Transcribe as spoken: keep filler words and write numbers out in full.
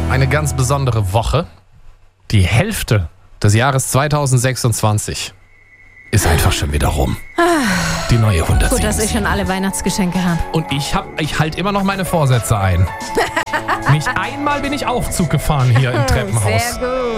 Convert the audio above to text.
eine ganz besondere Woche. Die Hälfte des Jahres zweitausendsechsundzwanzig ist einfach schon wieder rum. Die neue hundertsieben. Gut, dass ich schon alle Weihnachtsgeschenke habe. Und ich, hab, ich halte immer noch meine Vorsätze ein. Nicht einmal bin ich Aufzug gefahren hier im Treppenhaus. Sehr gut.